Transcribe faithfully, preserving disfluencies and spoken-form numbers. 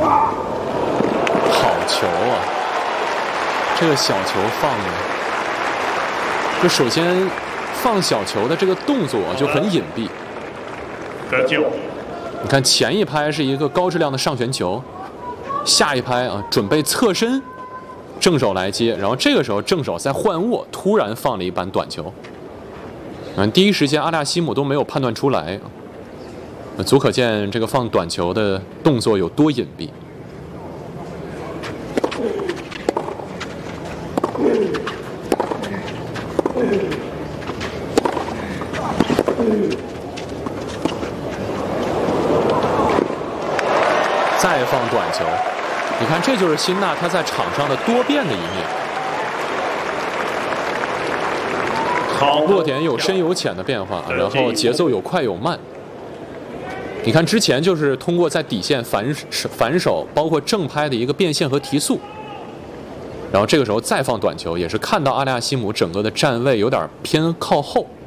好球啊！这个小球放的，就首先放小球的这个动作就很隐蔽。 得救。 你看前一拍是一个高质量的上旋球，下一拍啊准备侧身，正手来接，然后这个时候正手在换握，突然放了一板短球。嗯，第一时间阿列西姆都没有判断出来，足可见这个放短球的动作有多隐蔽。再放短球，你看这就是辛纳他在场上的多变的一面。 好， 落点有深有浅的变化，然后节奏有快有慢。你看之前就是通过在底线反反手，包括正拍的一个变现和提速，然后这个时候再放短球，也是看到阿列西姆整个的站位有点偏靠后。